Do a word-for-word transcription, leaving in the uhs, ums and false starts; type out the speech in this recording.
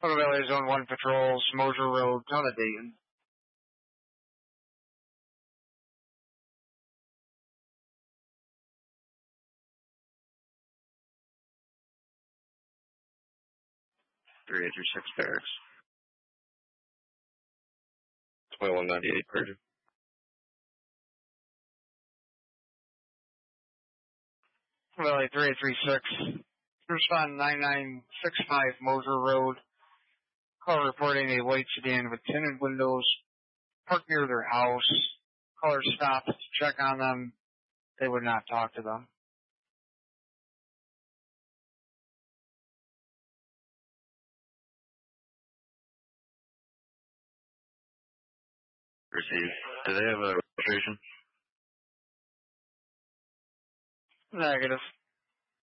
Photo Valley Zone one Patrol, Mosier Road, town of Dayton. three eight three six Barracks. twenty-one ninety-eight Purdue. Photo Valley three eight three six. Respond nine nine six five Mosier Road. Caller reporting a white sedan with tinted windows parked near their house. Caller stopped to check on them. They would not talk to them. Received. Do they have a registration? Negative.